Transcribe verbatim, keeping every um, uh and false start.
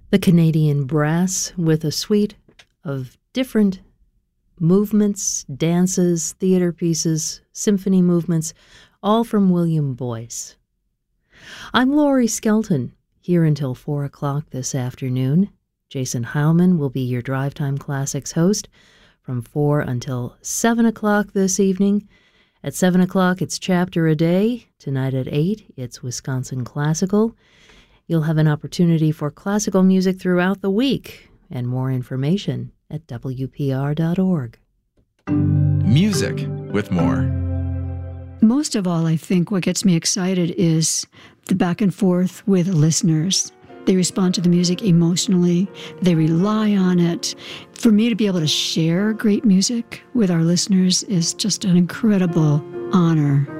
The Canadian Brass with a suite of different movements, dances, theater pieces, symphony movements, all from William Boyce. I'm Laurie Skelton, here until four o'clock this afternoon. Jason Heilman will be your Drive Time Classics host from four until seven o'clock this evening. At seven o'clock, it's Chapter a Day. Tonight at eight, it's Wisconsin Classical. You'll have an opportunity for classical music throughout the week, and more information at W P R dot org. Music with more. Most of all, I think what gets me excited is the back and forth with listeners. They respond to the music emotionally. They rely on it. For me to be able to share great music with our listeners is just an incredible honor.